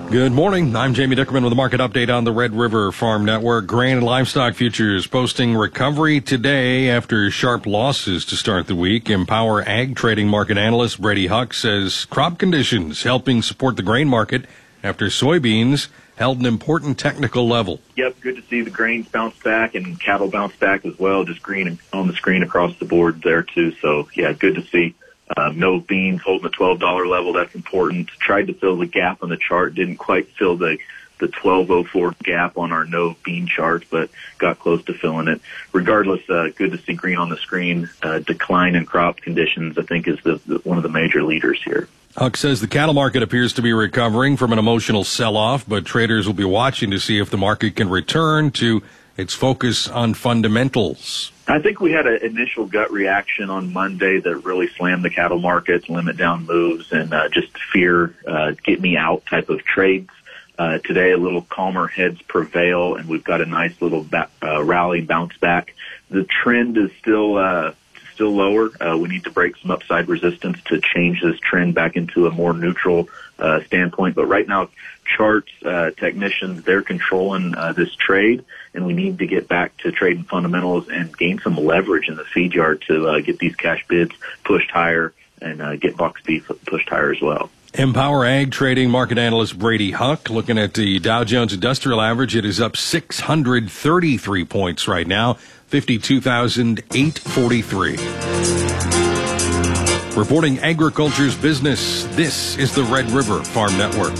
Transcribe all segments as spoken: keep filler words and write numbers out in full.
Good morning. I'm Jamie Dickerman with a market update on the Red River Farm Network. Grain and livestock futures posting recovery today after sharp losses to start the week. Empower Ag Trading market analyst Brady Huck says crop conditions helping support the grain market after soybeans held an important technical level. Yep, good to see the grains bounce back and cattle bounce back as well. Just green on the screen across the board there too. So yeah, good to see. Uh, no beans holding the twelve dollar level. That's important. Tried to fill the gap on the chart. Didn't quite fill the, the twelve oh four gap on our no bean chart, but got close to filling it. Regardless, uh, good to see green on the screen. Uh, decline in crop conditions, I think, is the, the one of the major leaders here. Huck says the cattle market appears to be recovering from an emotional sell-off, but traders will be watching to see if the market can return to its focus on fundamentals. I think we had an initial gut reaction on Monday that really slammed the cattle markets, limit down moves, and uh, just fear, uh, get me out type of trades. Uh, today, a little calmer heads prevail, and we've got a nice little ba- uh, rally bounce back. The trend is still uh, still lower. Uh, we need to break some upside resistance to change this trend back into a more neutral uh, standpoint. But right now, charts, uh, technicians, they're controlling uh, this trade, and we need to get back to trading fundamentals and gain some leverage in the feed yard to uh, get these cash bids pushed higher and uh, get box beef pushed higher as well. Empower Ag Trading market analyst Brady Huck looking at the Dow Jones Industrial Average. It is up six hundred thirty-three points right now, fifty-two thousand eight hundred forty-three. Reporting agriculture's business, this is the Red River Farm Network.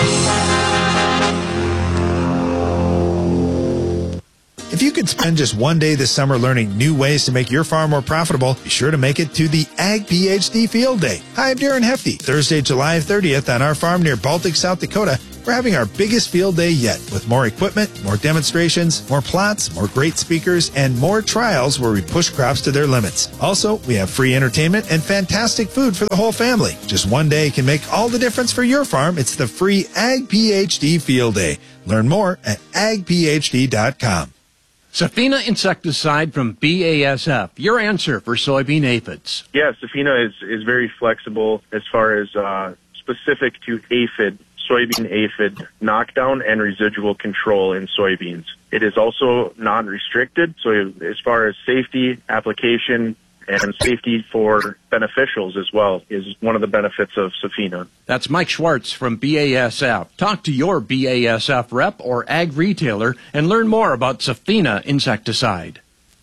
If you could spend just one day this summer learning new ways to make your farm more profitable, be sure to make it to the Ag PhD Field Day. Hi, I'm Darren Hefty. Thursday, July thirtieth on our farm near Baltic, South Dakota, we're having our biggest field day yet with more equipment, more demonstrations, more plots, more great speakers, and more trials where we push crops to their limits. Also, we have free entertainment and fantastic food for the whole family. Just one day can make all the difference for your farm. It's the free Ag PhD Field Day. Learn more at ag p h d dot com. Safina insecticide from B A S F, your answer for soybean aphids. Yeah, Safina is, is very flexible as far as uh, specific to aphid, soybean aphid knockdown and residual control in soybeans. It is also non-restricted, so as far as safety, application, and safety for beneficials as well is one of the benefits of Safina. That's Mike Schwartz from B A S F. Talk to your B A S F rep or ag retailer and learn more about Safina insecticide.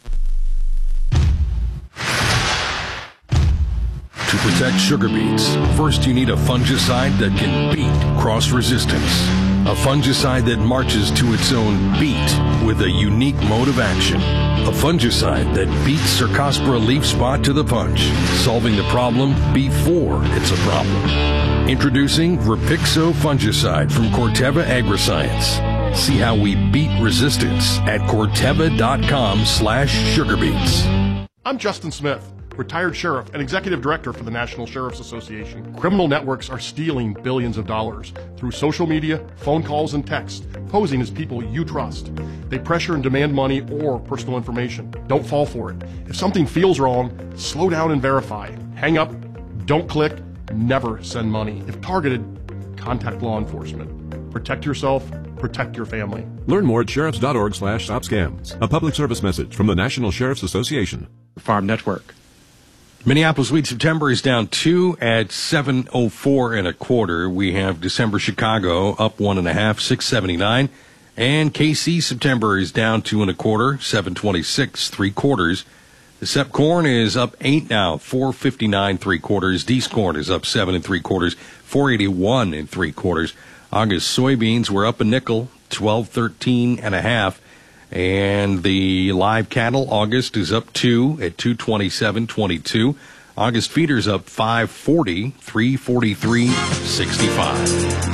To protect sugar beets, first you need a fungicide that can beat cross resistance. A fungicide that marches to its own beat with a unique mode of action. A fungicide that beats Cercospora leaf spot to the punch, solving the problem before it's a problem. Introducing Rapixo fungicide from Corteva Agriscience. See how we beat resistance at corteva.com slash sugarbeets. I'm Justin Smith, retired sheriff and executive director for the National Sheriff's Association. Criminal networks are stealing billions of dollars through social media, phone calls, and text, posing as people you trust. They pressure and demand money or personal information. Don't fall for it. If something feels wrong, slow down and verify. Hang up, don't click, never send money. If targeted, contact law enforcement. Protect yourself, protect your family. Learn more at sheriffs.org slash stop scams. A public service message from the National Sheriff's Association. Farm Network. Minneapolis wheat September is down two at seven oh four and a quarter. We have December Chicago up one and a half, six seventy-nine. And K C September is down two and a quarter, seven twenty-six, three quarters. The Sep corn is up eight now, four fifty-nine, three quarters. Dees corn is up seven and three quarters, four eighty-one and three quarters. August soybeans were up a nickel, twelve thirteen and a half. And the live cattle, August is up two at two twenty-seven twenty-two. August feeders up five forty, three forty-three sixty-five.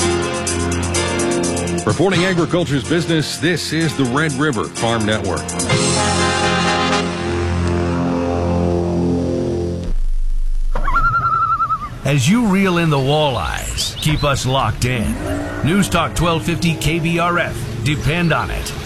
Reporting agriculture's business, this is the Red River Farm Network. As you reel in the walleyes, keep us locked in. News Talk twelve fifty K B R F. Depend on it.